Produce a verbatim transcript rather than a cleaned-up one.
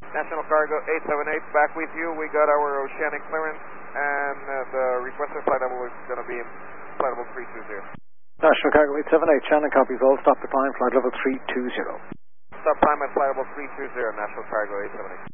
National Cargo eight seven eight, back with you. We got our oceanic clearance, and uh, the requested flight level is going to be flight level three two zero. National Cargo eight seven eight, Shannon copies all, stop to climb, flight level three two zero. Stop time at flight level three two zero, National Cargo eight seven eight.